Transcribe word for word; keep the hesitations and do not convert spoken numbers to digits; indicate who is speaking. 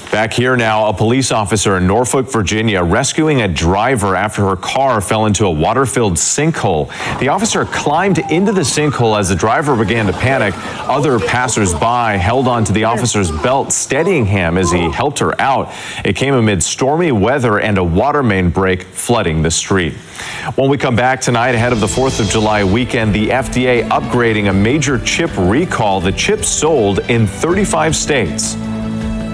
Speaker 1: Back here now, a police officer in Norfolk, Virginia, rescuing a driver after her car fell into a water-filled sinkhole. The officer climbed into the sinkhole as the driver began to panic. Other passers-by held onto the officer's belt, steadying him as he helped her out. It came amid stormy weather and a water main break flooding the street. When we come back tonight, ahead of the fourth of July weekend, the F D A upgrading a major chip recall. The chips sold in thirty-five states.